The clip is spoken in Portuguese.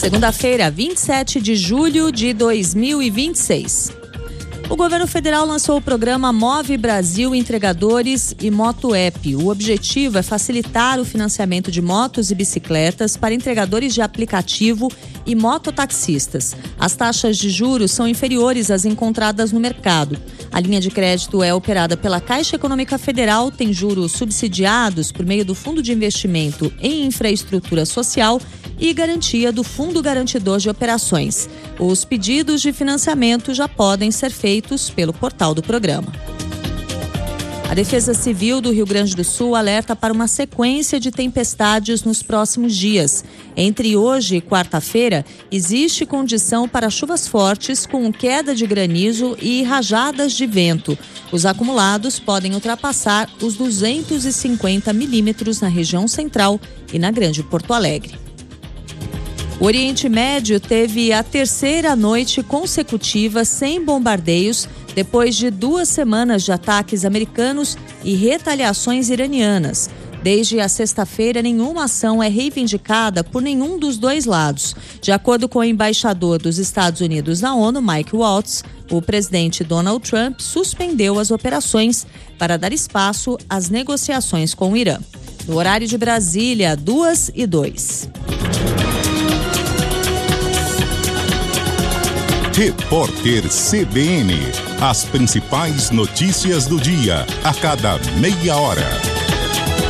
Segunda-feira, 27 de julho de 2026. O governo federal lançou o programa Move Brasil Entregadores e Moto App. O objetivo é facilitar o financiamento de motos e bicicletas para entregadores de aplicativo e mototaxistas. As taxas de juros são inferiores às encontradas no mercado. A linha de crédito é operada pela Caixa Econômica Federal, tem juros subsidiados por meio do Fundo de Investimento em Infraestrutura Social e garantia do Fundo Garantidor de Operações. Os pedidos de financiamento já podem ser feitos pelo portal do programa. A Defesa Civil do Rio Grande do Sul alerta para uma sequência de tempestades nos próximos dias. Entre hoje e quarta-feira, existe condição para chuvas fortes com queda de granizo e rajadas de vento. Os acumulados podem ultrapassar os 250 milímetros na região central e na Grande Porto Alegre. O Oriente Médio teve a terceira noite consecutiva sem bombardeios depois de 2 semanas de ataques americanos e retaliações iranianas. Desde a sexta-feira, nenhuma ação é reivindicada por nenhum dos dois lados. De acordo com o embaixador dos Estados Unidos na ONU, Mike Waltz, o presidente Donald Trump suspendeu as operações para dar espaço às negociações com o Irã. No horário de Brasília, 2:02. Repórter CBN. As principais notícias do dia, a cada meia hora.